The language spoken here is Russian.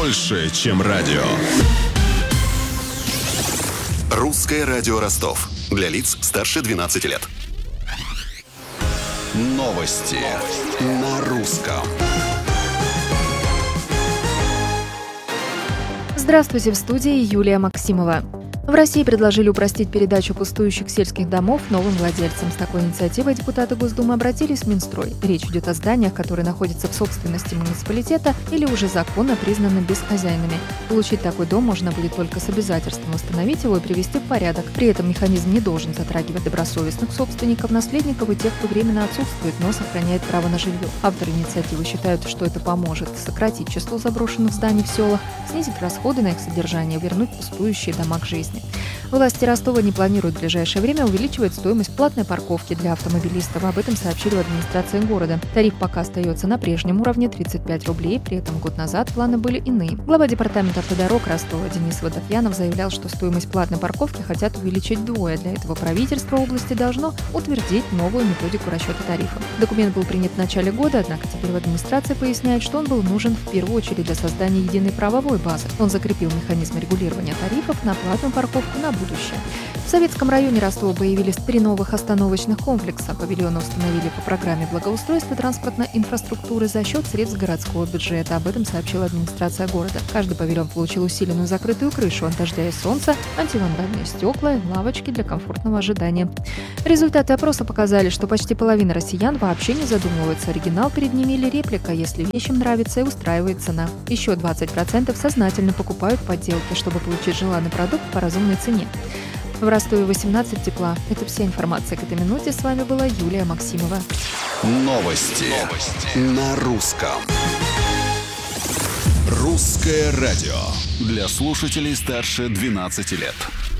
больше, чем радио. Русское радио Ростов. Для лиц старше 12 лет. Новости на русском. Здравствуйте, в студии Юлия Максимова. В России предложили упростить передачу пустующих сельских домов новым владельцам. С такой инициативой депутаты Госдумы обратились в Минстрой. Речь идет о зданиях, которые находятся в собственности муниципалитета или уже законно признаны безхозяйными. Получить такой дом можно будет только с обязательством восстановить его и привести в порядок. При этом механизм не должен затрагивать добросовестных собственников, наследников и тех, кто временно отсутствует, но сохраняет право на жилье. Авторы инициативы считают, что это поможет сократить число заброшенных зданий в селах, снизить расходы на их содержание, вернуть пустующие дома к жизни. Власти Ростова не планируют в ближайшее время увеличивать стоимость платной парковки для автомобилистов. Об этом сообщили в администрации города. Тариф пока остается на прежнем уровне – 35 рублей. При этом год назад планы были иные. Глава департамента автодорог Ростова Денис Водопьянов заявлял, что стоимость платной парковки хотят увеличить вдвое. Для этого правительство области должно утвердить новую методику расчета тарифа. Документ был принят в начале года, однако теперь в администрации поясняют, что он был нужен в первую очередь для создания единой правовой базы. Он закрепил механизм регулирования тарифов на платную парковку на будущее. В Советском районе Ростова появились 3 новых остановочных комплекса. Павильоны установили по программе благоустройства транспортной инфраструктуры за счет средств городского бюджета. Об этом сообщила администрация города. Каждый павильон получил усиленную закрытую крышу от дождя и солнца, антивандальные стекла и лавочки для комфортного ожидания. Результаты опроса показали, что почти половина россиян вообще не задумывается, оригинал перед ними или реплика, если вещь им нравится и устраивает цена. Еще 20% сознательно покупают подделки, чтобы получить желанный продукт по разумной цене. В Ростове 18 тепла. Это вся информация к этой минуте. С вами была Юлия Максимова. Новости на русском. Русское радио. Для слушателей старше 12 лет.